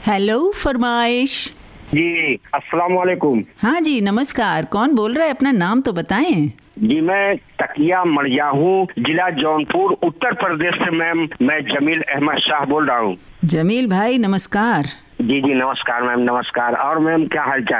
Hello फरमाइश। जी अस्सलाम वालेकुम। हाँ जी नमस्कार, कौन बोल रहा है? अपना नाम तो बताएं। जी मैं तकिया मरिया हूँ, जिला जौनपुर, उत्तर प्रदेश से मैम। मैं जमील अहमद शाह बोल रहा हूँ। जमील भाई नमस्कार। जी जी नमस्कार मैम, नमस्कार। और मैम क्या हाल चाल?